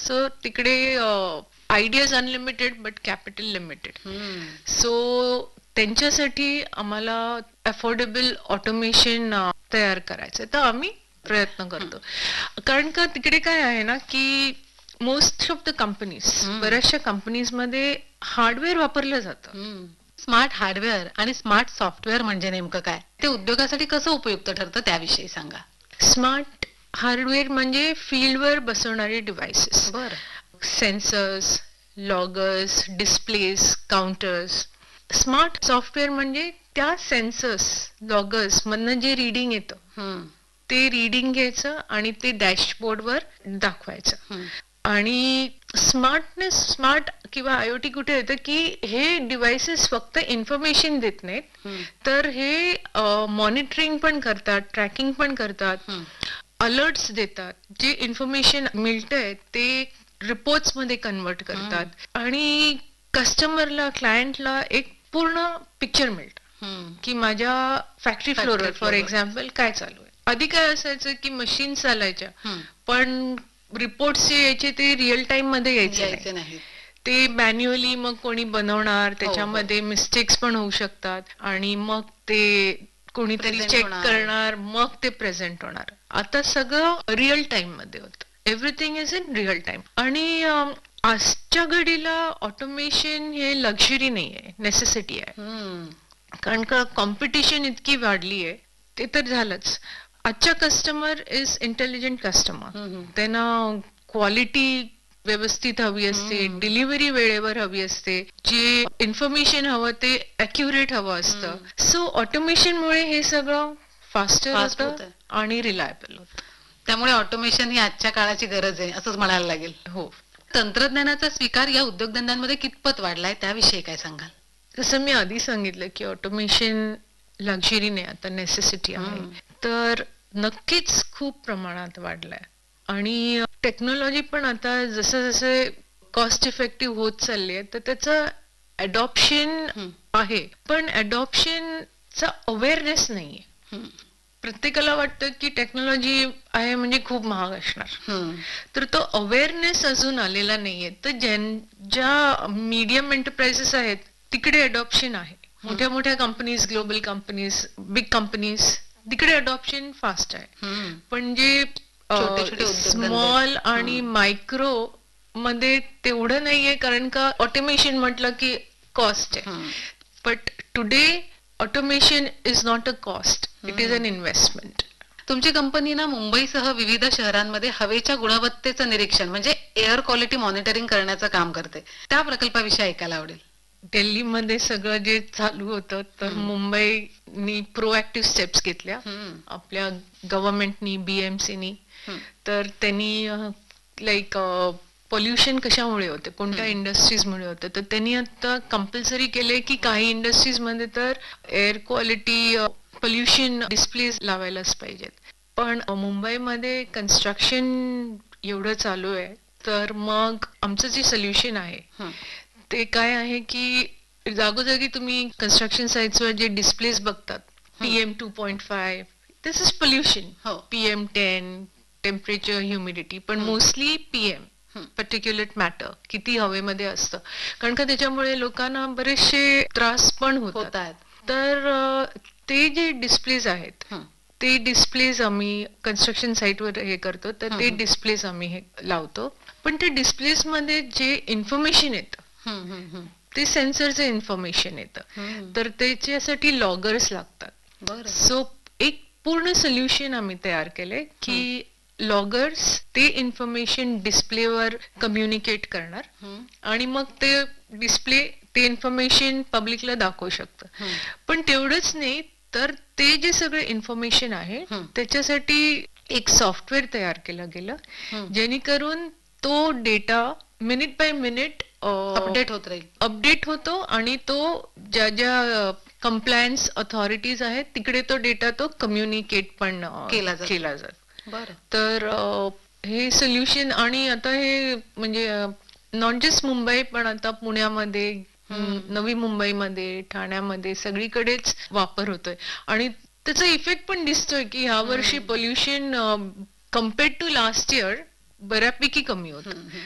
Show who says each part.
Speaker 1: So तिकडे ideas unlimited but capital limited. So त्यांच्यासाठी आम्हाला अफोर्डेबल ऑटोमेशन तयार करायचं, तर आम्ही प्रयत्न करतो. कारण का तिकडे काय आहे ना की मोस्ट ऑफ द कंपनीज, बऱ्याचशा कंपनीज मध्ये हार्डवेअर वापरलं जातं.
Speaker 2: स्मार्ट हार्डवेअर आणि स्मार्ट सॉफ्टवेअर म्हणजे नेमकं काय, ते उद्योगासाठी कसं उपयुक्त ठरतं त्याविषयी सांगा.
Speaker 1: स्मार्ट हार्डवेअर म्हणजे फील्डवर बसवणारे devices, sensors, loggers, displace, counters. Smart software म्हणजे त्या सेन्सर्स, लॉगर्स मधनं जे रीडिंग येतं ते रीडिंग घ्यायचं आणि ते डॅशबोर्डवर दाखवायचं. आणि स्मार्ट किंवा आयओटी कुठे येतं की हे डिव्हाइसेस फक्त इन्फॉर्मेशन देत नाहीत, तर हे मॉनिटरिंग पण करतात, ट्रॅकिंग पण करतात, अलर्ट्स देतात. जे इन्फॉर्मेशन मिळतंय ते रिपोर्ट्स मध्ये कन्वर्ट करतात आणि कस्टमरला, क्लायंटला एक पूर्ण पिक्चर मिळतं की माझ्या फॅक्टरी फ्लोअरवर फॉर एक्झाम्पल काय चालू आहे. आधी काय असायचं की मशीन चालायच्या पण रिपोर्ट्स जे यायचे ते रिअल टाइम मध्ये यायचे नाही, ते मॅन्युअली मग कोणी बनवणार, त्याच्यामध्ये मिस्टेक्स पण होऊ शकतात आणि मग ते कोणीतरी चेक करणार, मग ते प्रेझेंट होणार. आता सगळं रिअल टाइम मध्ये होतं, everything is in real time. आणि आजच्या घडीला ऑटोमेशन हे लक्झरी नाही आहे, नेसेसिटी आहे. कारण का कॉम्पिटिशन इतकी वाढली आहे, ते तर झालंच. आजच्या कस्टमर इज इंटेलिजंट कस्टमर. त्यांना क्वालिटी व्यवस्थित हवी असते, डिलिव्हरी वेळेवर हवी असते, जे इन्फॉर्मेशन हवं ते अॅक्युरेट हवं असतं. सो ऑटोमेशनमुळे हे सगळं फास्टर होतं आणि रिलायबल होतं.
Speaker 2: त्यामुळे ऑटोमेशन ही आजच्या काळाची गरज आहे असंच म्हणायला लागेल.
Speaker 1: हो.
Speaker 2: तंत्रज्ञानाचा स्वीकार या उद्योगधंद्यांमध्ये कितपत वाढलाय त्याविषयी काय सांगाल.
Speaker 1: जसं मी आधी सांगितलं की ऑटोमेशन लक्झरी नाही, आता नेसेसिटी आहे. तर नक्कीच खूप प्रमाणात वाढलाय. आणि टेक्नॉलॉजी पण आता जसं जसं कॉस्ट इफेक्टिव्ह होत चालली आहे, तर त्याचं अडॉप्शन आहे, पण अडॉप्शनचा अवेअरनेस नाहीये. प्रत्येकाला वाटतं की टेक्नॉलॉजी आहे म्हणजे खूप महाग असणार, तर तो अवेअरनेस अजून आलेला नाहीये. तर ज्या मीडियम एंटरप्राइजेस आहेत तिकडे अडॉप्शन आहे. मोठ्या मोठ्या companies, global companies, big companies, तिकडे अडॉप्शन फास्ट आहे. पण जे स्मॉल आणि मायक्रो मध्ये तेवढं नाहीये, कारण का ऑटोमेशन म्हटलं की कॉस्ट आहे. But today automation is not a cost, it is an investment.
Speaker 2: तुमची कंपनी ना मुंबईसह विविध शहरांमध्ये हवेच्या गुणवत्तेचं निरीक्षण म्हणजे एअर क्वालिटी मॉनिटरिंग करण्याचं काम करते. त्या प्रकल्पाविषयी ऐकायला आवडेल.
Speaker 1: दिल्लीमध्ये सगळं जे चालू होतं, तर मुंबईनी प्रोएक्टिव्ह स्टेप्स घेतल्या आपल्या गव्हर्नमेंटनी, बीएमसीनी. तर त्यांनी लाईक पोल्युशन कशामुळे होते, कोणत्या इंडस्ट्रीजमुळे होतं, तर त्यांनी आता कंपल्सरी केले की काही इंडस्ट्रीजमध्ये तर एअर क्वालिटी पोल्युशन डिस्प्लेज लावायलाच पाहिजेत. पण मुंबईमध्ये कन्स्ट्रक्शन एवढं चालू आहे, तर मग आमचं जे सोल्युशन आहे ते काय आहे की जागोजागी तुम्ही कन्स्ट्रक्शन साइट्सवर जे डिस्प्लेस बघतात, PM 2.5, this is pollution. PM 10, temperature, humidity, पण मोस्टली PM, पर्टिक्युलेट मॅटर, किती हवेमध्ये असतं. कारण का त्याच्यामुळे लोकांना बरेचसे त्रास पण होतात. तर ते जे डिस्प्लेज आहेत ते डिस्प्लेज आम्ही कन्स्ट्रक्शन साईटवर हे करतो, तर ते डिस्प्लेज आम्ही हे लावतो. पण ते डिस्प्लेज मध्ये जे इन्फॉर्मेशन येतं ते सेन्सरचं इन्फॉर्मेशन येतं, तर त्याच्यासाठी लॉगर्स लागतात. सो एक पूर्ण सोल्युशन आम्ही तयार केलंय की लॉगर्स ते इन्फॉर्मेशन डिस्प्लेवर कम्युनिकेट करणार आणि मग ते डिस्प्ले ते इन्फॉर्मेशन पब्लिकला दाखवू शकतं. पण तेवढंच नाही, तर ते जे सगळं इन्फॉर्मेशन आहे त्याच्यासाठी एक सॉफ्टवेअर तयार केलं गेलं, जेणेकरून तो data minute bye minute update होतो आणि तो ज्या ज्या कंप्लायन्स अथॉरिटीज आहेत तिकडे तो डेटा तो कम्युनिकेट पण केला जातो. तर हे सोल्युशन, आणि आता हे म्हणजे नॉट जस्ट मुंबई, पण आता पुण्यामध्ये, नवी मुंबईमध्ये, ठाण्यामध्ये सगळीकडेच वापर होतोय आणि त्याचा इफेक्ट पण दिसतोय की ह्या वर्षी pollution compared to last year बऱ्यापैकी कमी होतं.